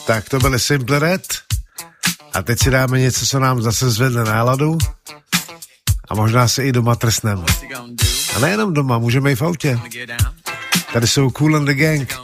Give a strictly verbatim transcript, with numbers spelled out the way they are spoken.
Tak to byly Simple Red. A teď si dáme něco, co nám zase zvedne náladu. A možná se i doma trsneme. A nejenom doma, můžeme i v autě. Tady jsou Kool and the Gang.